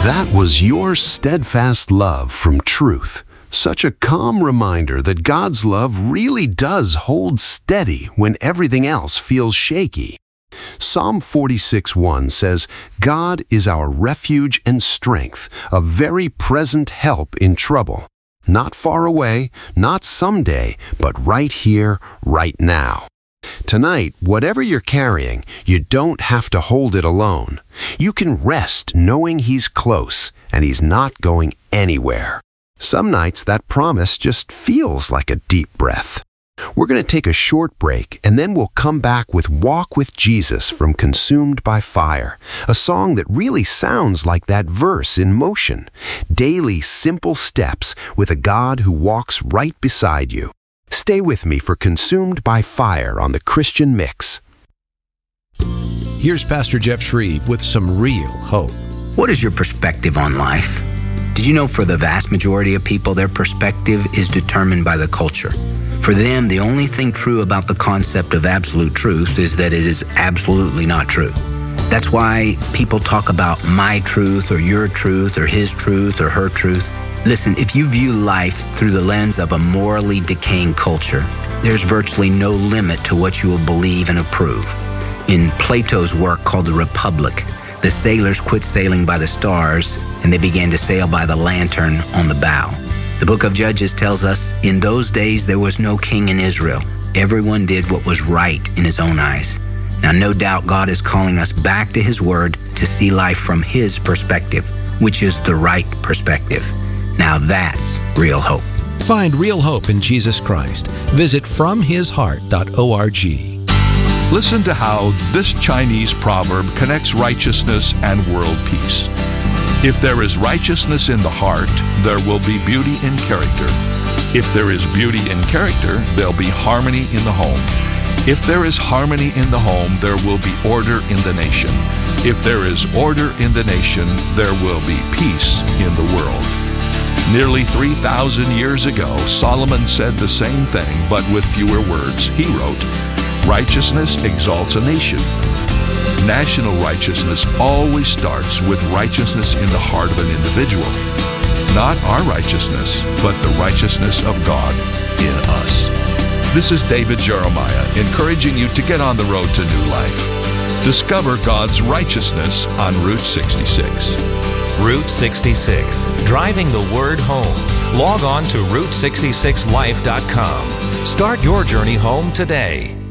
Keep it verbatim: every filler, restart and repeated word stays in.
That was your steadfast love from Truth. Such a calm reminder that God's love really does hold steady when everything else feels shaky. Psalm forty-six one says, God is our refuge and strength, a very present help in trouble. Not far away, not someday, but right here, right now. Tonight, whatever you're carrying, you don't have to hold it alone. You can rest knowing He's close and He's not going anywhere. Some nights that promise just feels like a deep breath. We're going to take a short break and then we'll come back with Walk with Jesus from Consumed by Fire, a song that really sounds like that verse in motion. Daily simple steps with a God who walks right beside you. Stay with me for Consumed by Fire on the Christian Mix. Here's Pastor Jeff Shreve with some real hope. What is your perspective on life? Did you know for the vast majority of people, their perspective is determined by the culture? For them, the only thing true about the concept of absolute truth is that it is absolutely not true. That's why people talk about my truth or your truth or his truth or her truth. Listen, if you view life through the lens of a morally decaying culture, there's virtually no limit to what you will believe and approve. In Plato's work called The Republic, the sailors quit sailing by the stars and they began to sail by the lantern on the bow. The book of Judges tells us, in those days there was no king in Israel. Everyone did what was right in his own eyes. Now, no doubt God is calling us back to His Word to see life from His perspective, which is the right perspective. Now that's real hope. Find real hope in Jesus Christ. Visit from his heart dot org. Listen to how this Chinese proverb connects righteousness and world peace. If there is righteousness in the heart, there will be beauty in character. If there is beauty in character, there'll be harmony in the home. If there is harmony in the home, there will be order in the nation. If there is order in the nation, there will be peace in the world. Nearly three thousand years ago, Solomon said the same thing, but with fewer words. He wrote, righteousness exalts a nation. National righteousness always starts with righteousness in the heart of an individual. Not our righteousness, but the righteousness of God in us. This is David Jeremiah, encouraging you to get on the road to new life. Discover God's righteousness on Route sixty-six. Route sixty-six, driving the word home. Log on to route sixty-six life dot com. Start your journey home today.